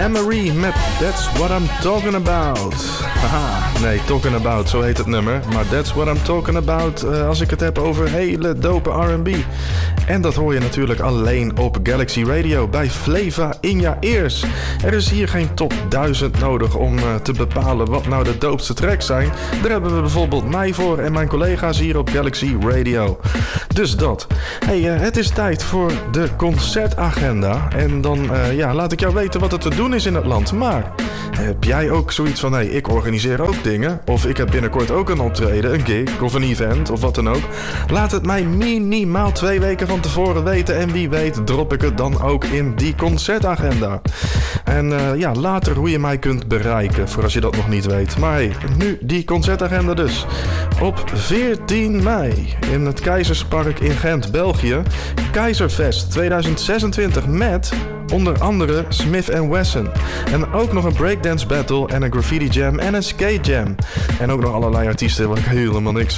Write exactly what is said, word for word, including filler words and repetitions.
Anne-Marie met That's What I'm Talking About. Haha, nee, Talking About, zo heet het nummer. Maar That's What I'm Talking About uh, als ik het heb over hele dope R en B. En dat hoor je natuurlijk alleen op Galaxy Radio bij Flava in je ears. Er is hier geen top duizend nodig om uh, te bepalen wat nou de doopste tracks zijn. Daar hebben we bijvoorbeeld mij voor en mijn collega's hier op Galaxy Radio. Dus dat. Hey, uh, het is tijd voor de concertagenda. En dan uh, ja, laat ik jou weten wat er te doen is in het land. Maar heb jij ook zoiets van, hey, ik organiseer ook dingen, of ik heb binnenkort ook een optreden, een gig of een event of wat dan ook? Laat het mij minimaal twee weken van tevoren weten en wie weet drop ik het dan ook in die concertagenda. En uh, ja, later hoe je mij kunt bereiken, voor als je dat nog niet weet. Maar hey, nu die concertagenda dus. Op veertien mei in het Keizerspark in Gent, België, Keizerfest tweeduizend zesentwintig met onder andere Smith en Wesson. En ook nog een breakdance battle en een graffiti jam en een skate jam. En ook nog allerlei artiesten waar ik helemaal niks